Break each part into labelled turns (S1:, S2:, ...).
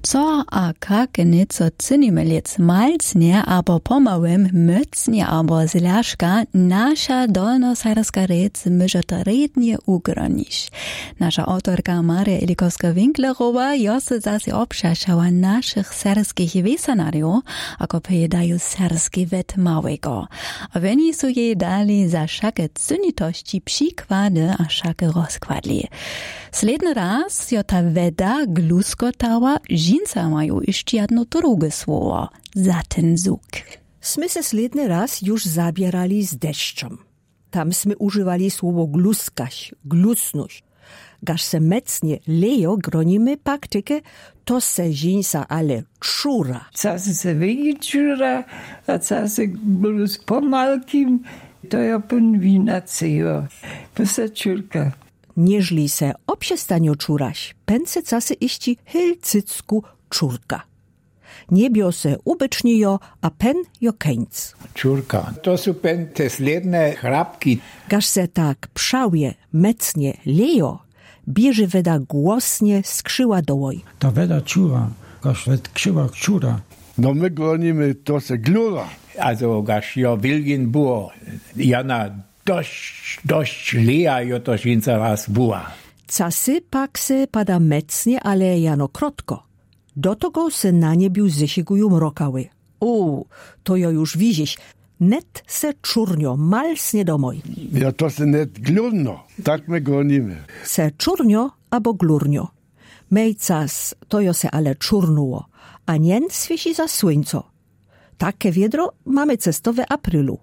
S1: Co a kak nieco cynimy lec malcnie, abo pomałym, mycnie, abo zlaszka, nasza dolnosarska rec może to rednie ugronić. Nasza autorka Maria Ilikowska-Winklerowa jose zase obszaszała naszych serskich wiesanariów, ako pojedają serski wet małego. A oni su jej dali za szakę cynitości przykłady a szakę rozkładli. Sledny raz jo ta weda gluskotała, żinca mają jeszcze jedno drugie słowo, za ten zuk.
S2: Smy se sledny raz już zabierali z deszczem. Tam smy używali słowo gluskać, glusnuć. Gaż se mecnie lejo gronimy paktykę, to se żinca ale czura.
S3: Czasy se wygi czura, a czasy były z pomalkim, to ja pun wina cejo, posaczurka.
S2: Nieżli se obsiestanio czuraś, pęce casy iści hylcycku czurka. Niebio se ubycznijo, a pen jo keńc.
S4: Czurka, to są pen te sledne chrapki.
S2: Gaż se tak pszałje, mecnie lejo, bierze weda głosnie skrzyła dołoj.
S5: Ta weda czura, gaż wed krzywa czura.
S6: No my gronimy to se glura.
S4: Also gaż jo wilgin było, jana dość leja jo to żinca raz była.
S2: Casy pak se pada mecnie, ale jano krotko. Do tego se na niebiu zesigują mrokały. To jo już widzisz, net se czurnio, malsnie domoj.
S6: Ja to se net glurno, tak my gronimy.
S2: Se czurnio abo glurnio. Mejcas to jo se ale czurnuło, a nien świeci za słońco. Takie wiedro mamy cestowe aprylu.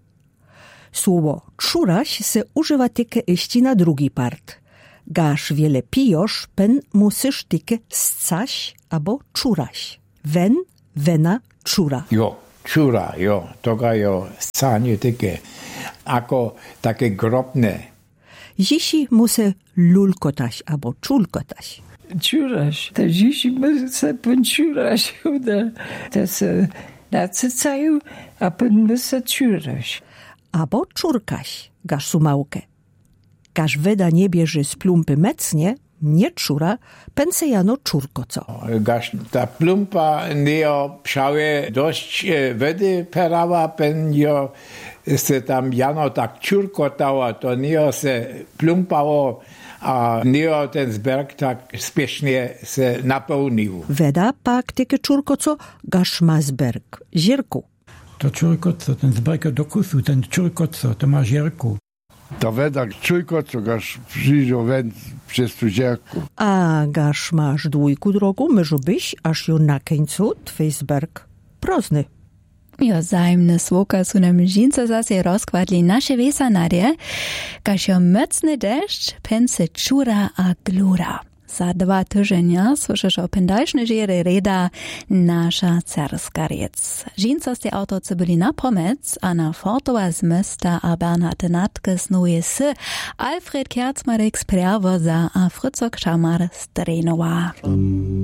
S2: Słowo czuraś se używa tylko iści na drugi part. Gaż wiele pijosz, pen musisz tylko scaś abo czuraś. Wen, wena, czura.
S4: Jo, czura, jo, toga jo scanie takie, ako takie grobne.
S2: Zisi musę lulkotaś abo czulkotaś.
S3: Czuraś, te dziś se pun czuraś, te se nacycają, a pun musa czuraś.
S2: Abo czurkaś, gaż sumałkę. Gaż weda nie bierze z plumpy mecnie, nie czura, pęce jano czurko co.
S4: Gaż ta plumpa neo pszałe dość wedy perała, pen jo se tam jano tak czurkotała, to neo se plumpało, a neo ten zberg tak spiesznie se napełnił.
S2: Weda pak tyke czurko co, gaż ma zberg, zierku.
S5: To czurkoco, ten zberg do kusu, ten czurkoco, to ma zierku.
S6: Ta weda czujko, co gaż przyjdzie węd przez tu zierku.
S2: A gaż masz dwójku drogu, myżu byś, aż ją na końcu twej zberg prozny.
S1: Jo zajemne słoka su nam żince zase rozkładli nasze wiesanarje, kaž jo mocny deszcz, pęce czura a glura. Za 2 tygodnie słyszysz o pendalsznej żery reda nasza cerska rec. Żinca z tej autorce byli na pomec, a na Fortowa z mesta a Bernhard Natke snuje sy Alfred Kerzmarek z Prjawoza a Fryco Krzamar z Drenowa.